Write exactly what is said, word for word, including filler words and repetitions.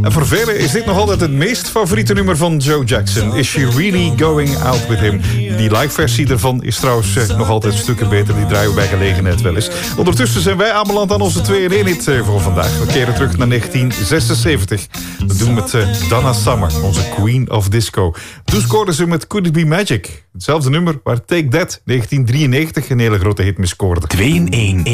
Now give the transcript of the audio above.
En voor velen is dit nog altijd het meest favoriete nummer van Joe Jackson. Is She Really Going Out With Him? Die live versie ervan is trouwens eh, nog altijd stukken beter. Die draaien we bij gelegenheid wel eens. Ondertussen zijn wij aanbeland aan onze twee in één hit voor vandaag. We keren terug naar negentien zesenzeventig. Dat doen we met uh, Donna Summer, onze Queen of Disco. Toen scoorde ze met Could It Be Magic. Hetzelfde nummer waar Take That negentien drieënnegentig een hele grote hit mee scoorde. twee in één.